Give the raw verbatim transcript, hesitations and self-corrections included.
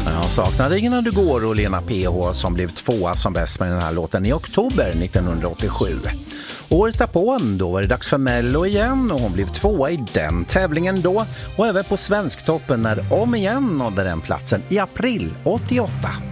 Jag saknade ingen när du går och Lena P H som blev tvåa som bäst med den här låten i oktober nittonhundraåttiosju. Året därpå, då var det dags för Mello igen och hon blev tvåa i den tävlingen då och även på Svensktoppen när Om igen nådde den platsen i april åttioåtta.